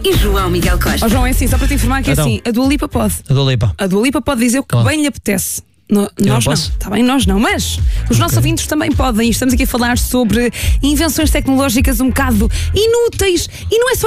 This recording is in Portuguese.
e João Miguel Costa. João, é assim, só para te informar que é Então. assim, a Dua Lipa pode. A Dua Lipa. A Dua Lipa pode dizer o que bem lhe apetece. Nós não, posso? está bem, nós não, mas os nossos ouvintes também podem. Estamos aqui a falar sobre invenções tecnológicas um bocado inúteis, e não é só